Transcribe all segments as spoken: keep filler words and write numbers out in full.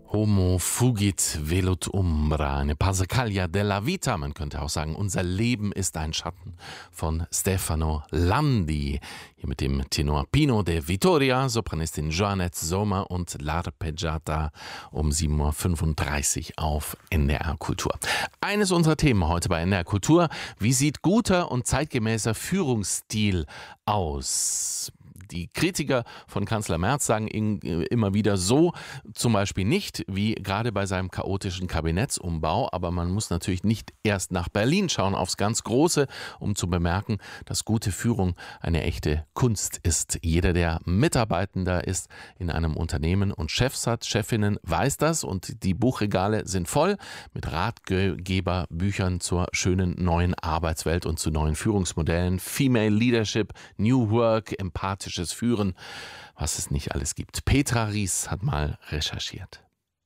Homo fugit velut umbra, eine Passacaglia della vita, man könnte auch sagen, unser Leben ist ein Schatten, von Stefano Landi. Hier mit dem Tenor Pino de Vittoria, Sopranistin Joannette Sommer und L'Arpeggiata um sieben Uhr fünfunddreißig auf N D R Kultur. Eines unserer Themen heute bei N D R Kultur: Wie sieht guter und zeitgemäßer Führungsstil aus? Die Kritiker von Kanzler Merz sagen immer wieder so, zum Beispiel nicht, wie gerade bei seinem chaotischen Kabinettsumbau. Aber man muss natürlich nicht erst nach Berlin schauen, aufs ganz Große, um zu bemerken, dass gute Führung eine echte Kunst ist. Jeder, der Mitarbeitender ist in einem Unternehmen und Chefs hat, Chefinnen, weiß das. Und die Buchregale sind voll mit Ratgeberbüchern zur schönen neuen Arbeitswelt und zu neuen Führungsmodellen. Female Leadership, New Work, empathisches Führen, was es nicht alles gibt. Petra Ries hat mal recherchiert.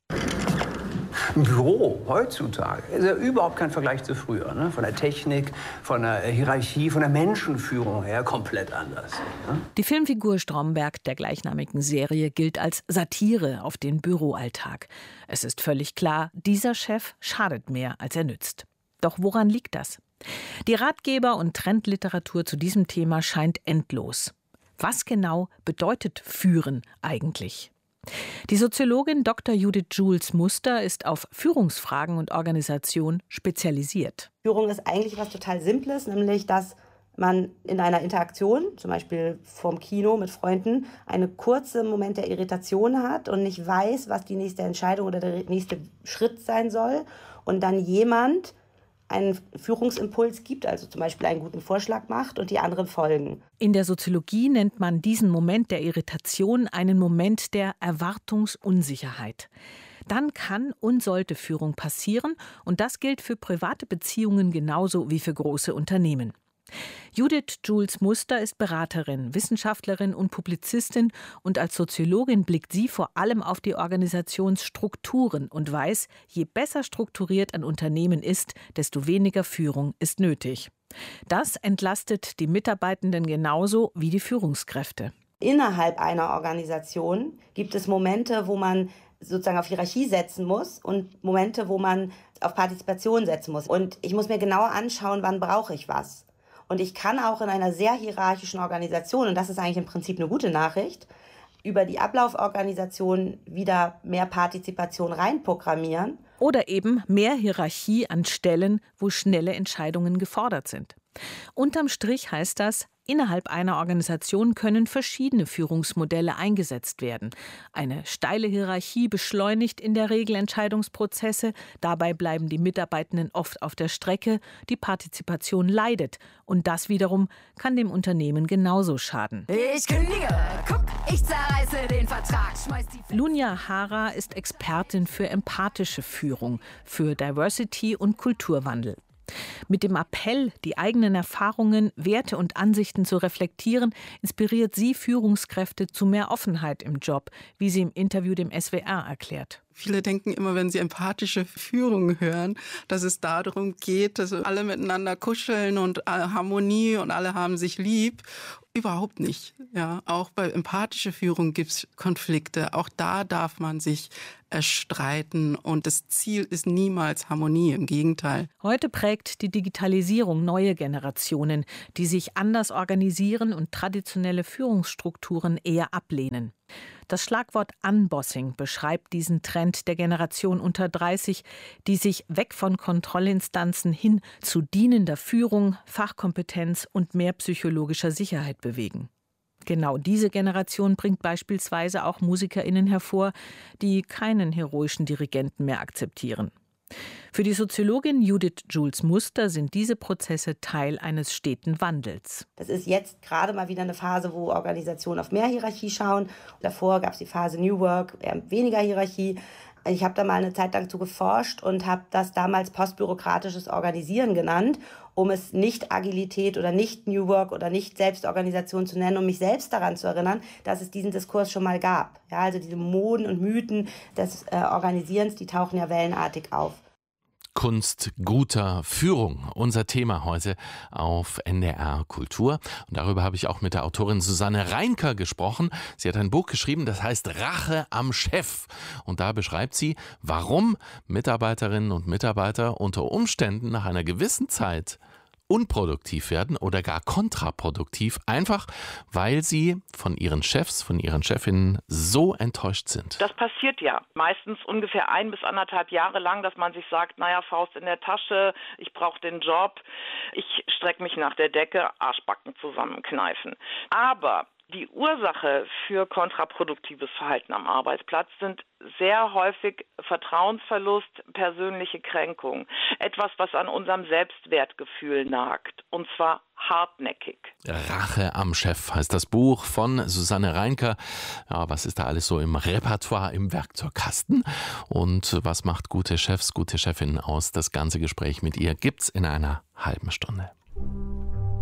Ein Büro heutzutage ist ja überhaupt kein Vergleich zu früher. Ne? Von der Technik, von der Hierarchie, von der Menschenführung her komplett anders. Ne? Die Filmfigur Stromberg der gleichnamigen Serie gilt als Satire auf den Büroalltag. Es ist völlig klar, dieser Chef schadet mehr, als er nützt. Doch woran liegt das? Die Ratgeber- und Trendliteratur zu diesem Thema scheint endlos. Was genau bedeutet Führen eigentlich? Die Soziologin Doktor Judith Jules Muster ist auf Führungsfragen und Organisation spezialisiert. Führung ist eigentlich was total Simples, nämlich dass man in einer Interaktion, zum Beispiel vorm Kino mit Freunden, einen kurzen Moment der Irritation hat und nicht weiß, was die nächste Entscheidung oder der nächste Schritt sein soll. Und dann jemand einen Führungsimpuls gibt, also zum Beispiel einen guten Vorschlag macht und die anderen folgen. In der Soziologie nennt man diesen Moment der Irritation einen Moment der Erwartungsunsicherheit. Dann kann und sollte Führung passieren, und das gilt für private Beziehungen genauso wie für große Unternehmen. Judith Jules Muster ist Beraterin, Wissenschaftlerin und Publizistin, und als Soziologin blickt sie vor allem auf die Organisationsstrukturen und weiß, je besser strukturiert ein Unternehmen ist, desto weniger Führung ist nötig. Das entlastet die Mitarbeitenden genauso wie die Führungskräfte. Innerhalb einer Organisation gibt es Momente, wo man sozusagen auf Hierarchie setzen muss und Momente, wo man auf Partizipation setzen muss. Und ich muss mir genauer anschauen, wann brauche ich was. Und ich kann auch in einer sehr hierarchischen Organisation, und das ist eigentlich im Prinzip eine gute Nachricht, über die Ablauforganisation wieder mehr Partizipation reinprogrammieren. Oder eben mehr Hierarchie an Stellen, wo schnelle Entscheidungen gefordert sind. Unterm Strich heißt das, innerhalb einer Organisation können verschiedene Führungsmodelle eingesetzt werden. Eine steile Hierarchie beschleunigt in der Regel Entscheidungsprozesse. Dabei bleiben die Mitarbeitenden oft auf der Strecke. Die Partizipation leidet. Und das wiederum kann dem Unternehmen genauso schaden. Ich kündige, guck, ich zerreiße den Vertrag. Schmeiß die Lunia Hara ist Expertin für empathische Führung, für Diversity und Kulturwandel. Mit dem Appell, die eigenen Erfahrungen, Werte und Ansichten zu reflektieren, inspiriert sie Führungskräfte zu mehr Offenheit im Job, wie sie im Interview dem S W R erklärt. Viele denken immer, wenn sie empathische Führung hören, dass es darum geht, dass alle miteinander kuscheln und Harmonie und alle haben sich lieb. Überhaupt nicht. Ja, auch bei empathischer Führung gibt es Konflikte. Auch da darf man sich erstreiten. Und das Ziel ist niemals Harmonie, im Gegenteil. Heute prägt die Digitalisierung neue Generationen, die sich anders organisieren und traditionelle Führungsstrukturen eher ablehnen. Das Schlagwort Unbossing beschreibt diesen Trend der Generation unter dreißig, die sich weg von Kontrollinstanzen hin zu dienender Führung, Fachkompetenz und mehr psychologischer Sicherheit bewegen. Genau diese Generation bringt beispielsweise auch MusikerInnen hervor, die keinen heroischen Dirigenten mehr akzeptieren. Für die Soziologin Judith Jules Muster sind diese Prozesse Teil eines steten Wandels. Das ist jetzt gerade mal wieder eine Phase, wo Organisationen auf mehr Hierarchie schauen. Davor gab es die Phase New Work, eher weniger Hierarchie. Ich habe da mal eine Zeit lang zu geforscht und habe das damals postbürokratisches Organisieren genannt, um es nicht Agilität oder nicht New Work oder nicht Selbstorganisation zu nennen, um mich selbst daran zu erinnern, dass es diesen Diskurs schon mal gab. Ja, also diese Moden und Mythen des äh, Organisierens, die tauchen ja wellenartig auf. Kunst guter Führung. Unser Thema heute auf N D R Kultur. Und darüber habe ich auch mit der Autorin Susanne Reinker gesprochen. Sie hat ein Buch geschrieben, das heißt Rache am Chef. Und da beschreibt sie, warum Mitarbeiterinnen und Mitarbeiter unter Umständen nach einer gewissen Zeit unproduktiv werden oder gar kontraproduktiv, einfach weil sie von ihren Chefs, von ihren Chefinnen so enttäuscht sind. Das passiert ja meistens ungefähr ein bis anderthalb Jahre lang, dass man sich sagt, naja, Faust in der Tasche, ich brauche den Job, ich strecke mich nach der Decke, Arschbacken zusammenkneifen. Aber die Ursache für kontraproduktives Verhalten am Arbeitsplatz sind sehr häufig Vertrauensverlust, persönliche Kränkung. Etwas, was an unserem Selbstwertgefühl nagt. Und zwar hartnäckig. Rache am Chef heißt das Buch von Susanne Reinker. Ja, was ist da alles so im Repertoire, im Werkzeugkasten? Und was macht gute Chefs, gute Chefinnen aus? Das ganze Gespräch mit ihr gibt's in einer halben Stunde.